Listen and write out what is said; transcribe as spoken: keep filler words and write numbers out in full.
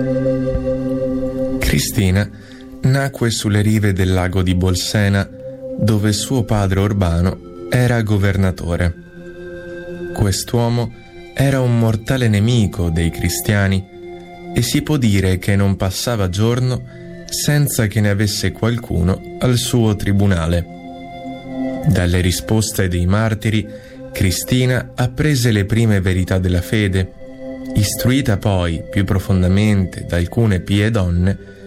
Cristina nacque sulle rive del lago di Bolsena, dove suo padre Urbano era governatore. Quest'uomo era un mortale nemico dei cristiani e si può dire che non passava giorno senza che ne avesse qualcuno al suo tribunale. Dalle risposte dei martiri, Cristina apprese le prime verità della fede. Istruita poi più profondamente da alcune pie donne,